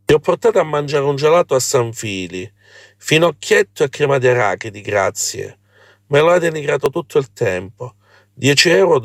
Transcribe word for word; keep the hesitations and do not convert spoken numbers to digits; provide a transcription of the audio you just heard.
Ti ho portato a mangiare un gelato a San Fili, finocchietto e crema di arachidi, grazie. Me lo hai denigrato tutto il tempo. dieci euro